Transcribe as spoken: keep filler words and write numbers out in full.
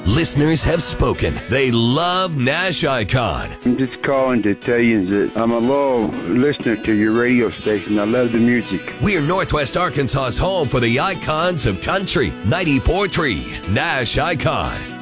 Listeners have spoken. They love Nash Icon. I'm just calling to tell you that I'm a loyal listener to your radio station. I love the music. We're Northwest Arkansas's home for the icons of country. ninety-four point three Nash Icon.